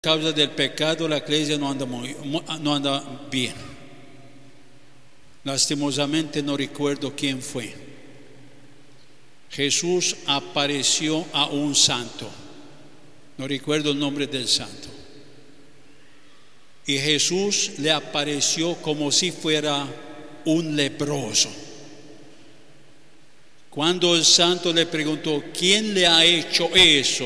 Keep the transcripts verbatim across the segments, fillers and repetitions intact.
causa del pecado la iglesia no anda, muy, no anda bien. Lastimosamente no recuerdo quién fue. Jesús apareció a un santo, no recuerdo el nombre del santo, y Jesús le apareció como si fuera un leproso. Cuando el santo le preguntó, ¿quién le ha hecho eso?,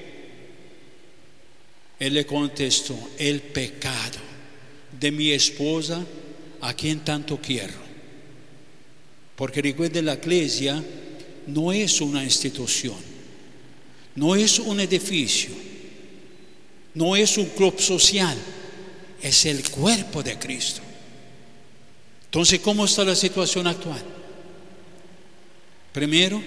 él le contestó, el pecado de mi esposa, a quien tanto quiero. Porque recuerde, la iglesia no es una institución, no es un edificio, no es un club social, es el cuerpo de Cristo. Entonces, ¿cómo está la situación actual? Primero,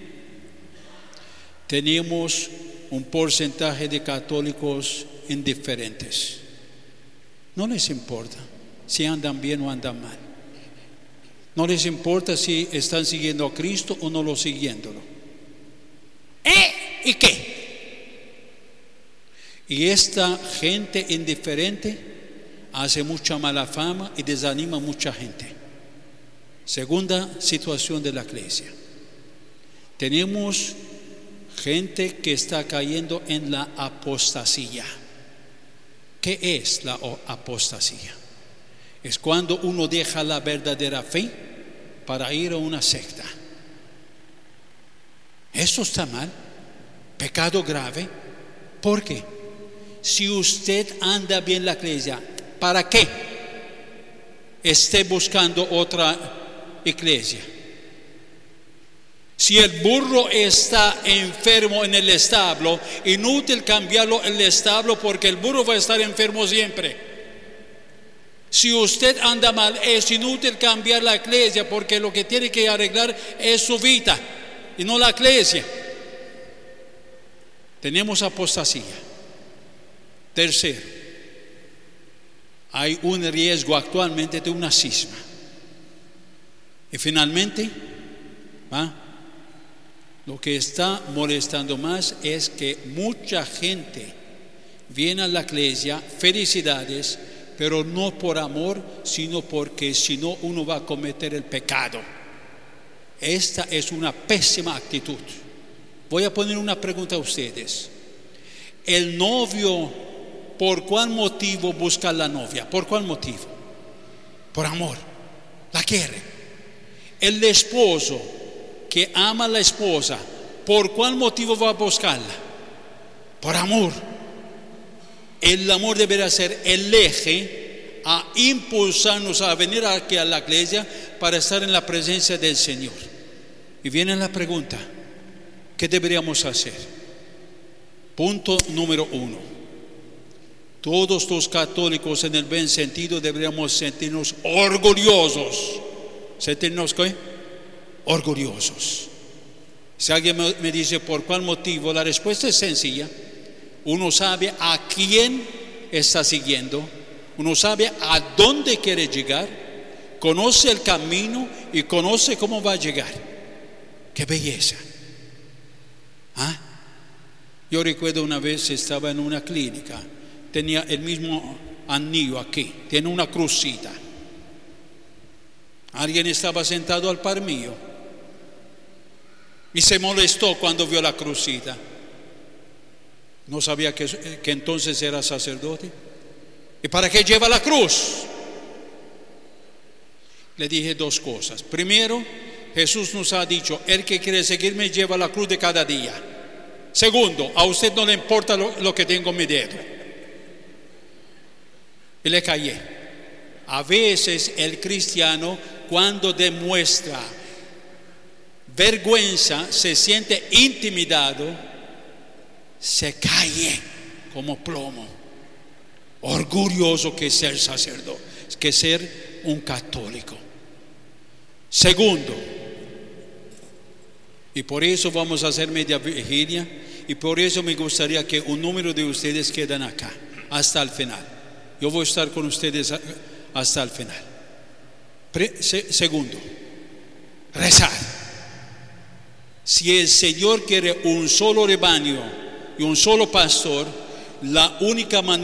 tenemos un porcentaje de católicos indiferentes. No les importa si andan bien o andan mal. No les importa si están siguiendo a Cristo o no lo siguiéndolo. ¿Eh? ¿Y qué? Y esta gente indiferente hace mucha mala fama y desanima a mucha gente. Segunda situación de la iglesia. Tenemos gente que está cayendo en la apostasía. ¿Qué es la apostasía? Es cuando uno deja la verdadera fe para ir a una secta. Eso está mal, pecado grave. ¿Por qué? Si usted anda bien en la iglesia, ¿para qué esté buscando otra iglesia? Si el burro está enfermo en el establo, inútil cambiarlo en el establo porque el burro va a estar enfermo siempre. Si usted anda mal, es inútil cambiar la iglesia porque lo que tiene que arreglar es su vida y no la iglesia. Tenemos apostasía. Tercero, hay un riesgo actualmente de una cisma. Y finalmente, ¿va? Lo que está molestando más es que mucha gente viene a la iglesia, felicidades, pero no por amor, sino porque si no uno va a cometer el pecado. Esta es una pésima actitud. Voy a poner una pregunta a ustedes. El novio, ¿por cuál motivo busca a la novia? ¿Por cuál motivo? Por amor, la quiere. El esposo que ama a la esposa, ¿por cuál motivo va a buscarla? Por amor. El amor deberá ser el eje a impulsarnos a venir aquí a la iglesia para estar en la presencia del Señor. Y viene la pregunta, ¿qué deberíamos hacer? Punto número uno. Todos los católicos en el buen sentido deberíamos sentirnos orgullosos. ¿Sentirnos qué? Orgullosos. Si alguien me dice por cuál motivo, la respuesta es sencilla. Uno sabe a quién está siguiendo, uno sabe a dónde quiere llegar, conoce el camino y conoce cómo va a llegar. ¡Qué belleza! ¿Ah? Yo recuerdo una vez estaba en una clínica, tenía el mismo anillo aquí, tiene una crucita. Alguien estaba sentado al par mío y se molestó cuando vio la crucita. No sabía que, que entonces era sacerdote. ¿Y para qué lleva la cruz? Le dije dos cosas. Primero, Jesús nos ha dicho, el que quiere seguirme lleva la cruz de cada día. Segundo, a usted no le importa lo, lo que tengo en mi dedo. Y le callé. A veces el cristiano, cuando demuestra vergüenza, se siente intimidado, se cae como plomo. Orgulloso que ser sacerdote, que ser un católico. Segundo, y por eso vamos a hacer media vigilia, y por eso me gustaría que un número de ustedes queden acá hasta el final. Yo voy a estar con ustedes hasta el final. Pre- se- segundo, rezar. Si el Señor quiere un solo rebaño y un solo pastor, La única manera